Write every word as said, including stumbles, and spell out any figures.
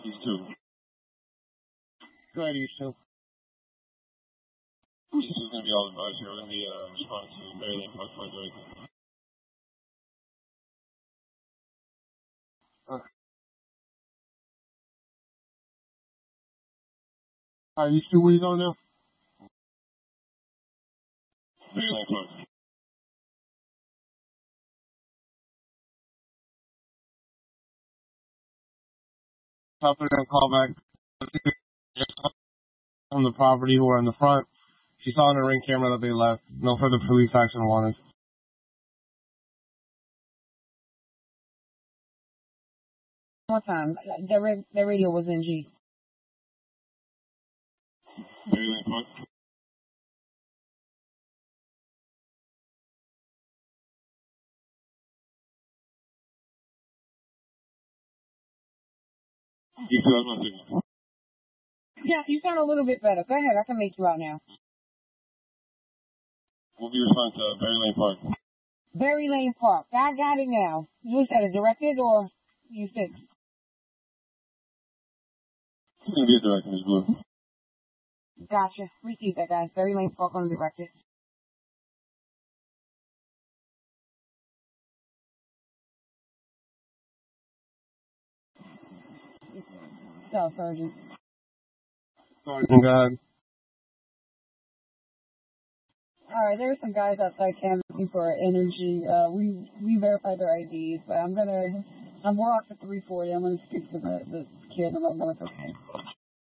These two. Go ahead, you two. This is going to be all advice here. We're going to be uh, responding to Berry Lane Park Flight directly. Okay. All right, you two, where you going now? Berry Lane Park. Top they're going to call back from the property who are in the front. She saw on the ring camera that they left. No further police action wanted. One time, the, ra- the radio was in G. Berry Lane Park. You two have my signal. Yeah, you sound a little bit better. Go ahead, I can make you out now. We'll be responding to Berry Lane Park. Berry Lane Park. I got it now. You said it directed or you fixed? It's going to be a direct, Miz Blue. Gotcha. Receive that, guys. Berry Lane Park on the directed. So, Sergeant. Sergeant, go ahead. All right, there's some guys outside canvassing for energy. Uh, we we verified their I Ds, but I'm gonna. I'm we're off at three forty. I'm gonna speak to the the kid and let them know it's okay.